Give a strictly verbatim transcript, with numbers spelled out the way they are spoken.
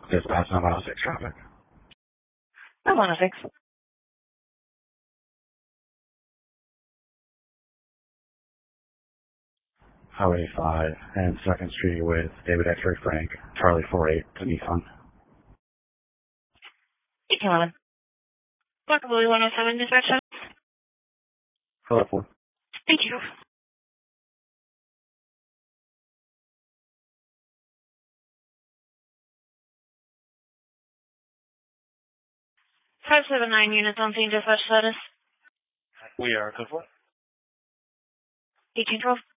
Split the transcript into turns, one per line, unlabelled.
Dispatch nine one oh six traffic.
nine one oh six.
Highway five and second Street with David X-Ray Frank, Charlie four eight to Nissan.
eighteen eleven. Walkable one oh seven, dispatch.
Hello, four.
Thank you. five seven nine units on scene, dispatch status.
We are good for
eighteen twelve.